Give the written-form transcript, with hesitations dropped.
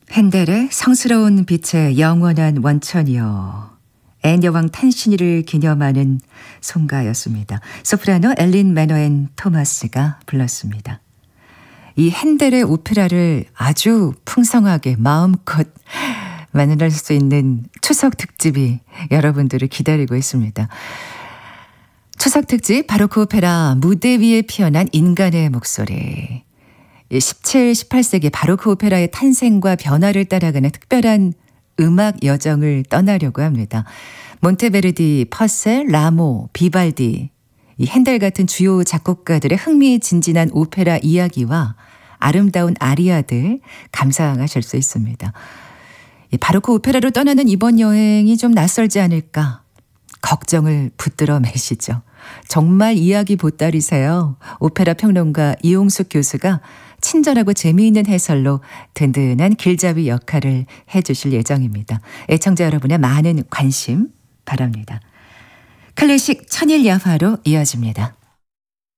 핸델의 성스러운 빛의 영원한 원천이여. 앤 여왕 탄신일을 기념하는 송가였습니다. 소프라노 엘린 매너앤 토마스가 불렀습니다. 이 핸델의 오페라를 아주 풍성하게 마음껏 만날 수 있는 추석 특집이 여러분들을 기다리고 있습니다. 추석 특집 바로크 오페라 무대 위에 피어난 인간의 목소리. 17, 18세기 바로크 오페라의 탄생과 변화를 따라가는 특별한 음악 여정을 떠나려고 합니다. 몬테베르디, 퍼셀, 라모, 비발디, 이 핸델 같은 주요 작곡가들의 흥미진진한 오페라 이야기와 아름다운 아리아들 감상하실 수 있습니다. 이 바로크 오페라로 떠나는 이번 여행이 좀 낯설지 않을까 걱정을 붙들어 매시죠. 정말 이야기 보따리세요. 오페라 평론가 이용숙 교수가 친절하고 재미있는 해설로 든든한 길잡이 역할을 해주실 예정입니다. 애청자 여러분의 많은 관심 바랍니다. 클래식 천일야화로 이어집니다.